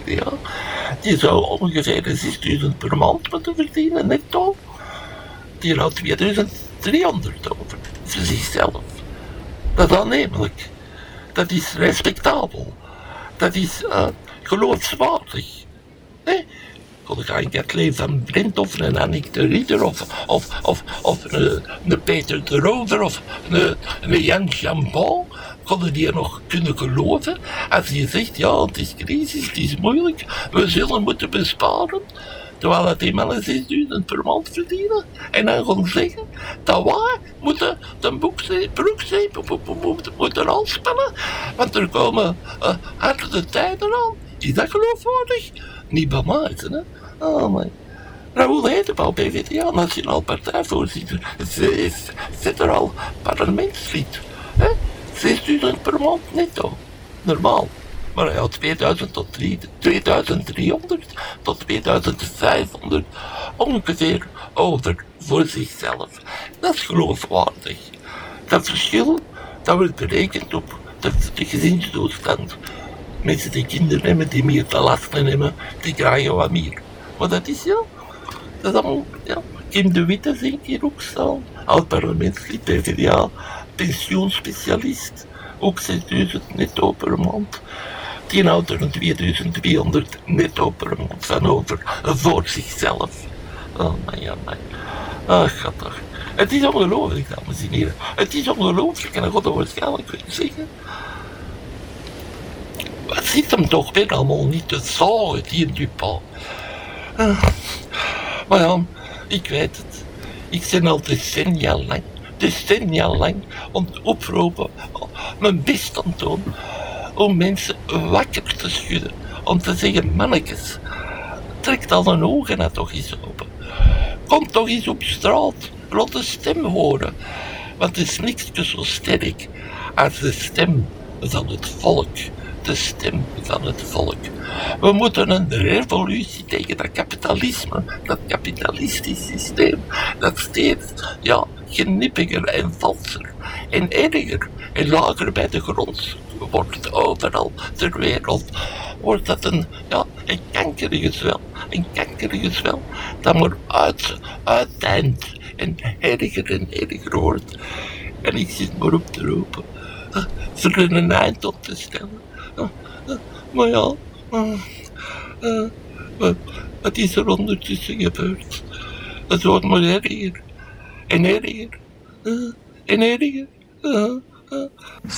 PvdA, die zou ongeveer 6.000 per maand moeten verdienen, netto. Die houdt 2.300 over, voor zichzelf. Dat is aannemelijk. Dat is respectabel. Dat is geloofwaardig. Nee? Dan ga ik het leven van Brent of een Annick de Ridder of een Peter de Rover of een Jan Chambon. Konden die nog kunnen geloven als je zegt, ja, het is crisis, het is moeilijk, we zullen moeten besparen. Terwijl dat die mannen 6.000 per maand verdienen. En dan gaan zeggen dat wij moeten de broekzeep moeten aanspannen, want er komen harde tijden aan. Is dat geloofwaardig? Niet bij mij, hè? Oh, maar. Raoul Hedepaal, PvdA, Nationaal Partijvoorzitter, is federaal parlementslid. 6.000 per maand netto. Normaal. Maar hij had 2000 tot 2300 tot 2500 ongeveer over voor zichzelf. Dat is geloofwaardig. Dat verschil, dat wordt berekend op de gezinstoestand. Mensen die kinderen hebben, die meer te lasten hebben, die krijgen wat meer. Maar dat is ja, dat is allemaal, ja. Kim de Witte zie ik hier ook staan. Oud-parlementslid, PvdA, pensioenspecialist. Ook 6.000 netto per maand. Die houdt er een 2.300 netto per maand van over voor zichzelf. Oh my. Ach, god toch. Het is ongelooflijk, dames en heren. Het is ongelooflijk en dat gaat er waarschijnlijk kunnen zeggen. Wat zit hem toch weer allemaal niet te zagen, die Dupin. Maar ja, ik weet het. Ik ben al decennia lang om te oproepen, mijn best aan te doen, om mensen wakker te schudden. Om te zeggen, mannetjes, trek al een ogen nou toch eens open. Kom toch eens op straat, laat de stem horen. Want het is niks zo sterk als de stem van het volk. De stem van het volk. We moeten een revolutie tegen dat kapitalisme, dat kapitalistisch systeem, dat steeds, ja, genippiger en valser en erger en lager bij de grond wordt overal ter wereld, wordt dat een kankerige zwel, dat maar uiteind en erger wordt. En ik zit maar op te roepen, er een eind op te stellen. Maar ja, wat is er ondertussen gebeurd? Het wordt maar erger en erger en erger.